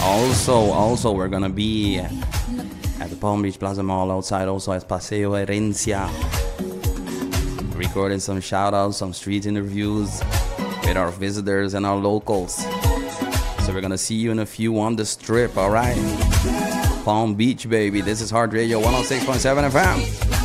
Also, we're gonna be at the Palm Beach Plaza Mall outside, also at Paseo Herencia, recording some shout-outs, some street interviews with our visitors and our locals. So we're gonna see you in a few on the strip, alright? Palm Beach, baby. This is Heart Radio 106.7 FM.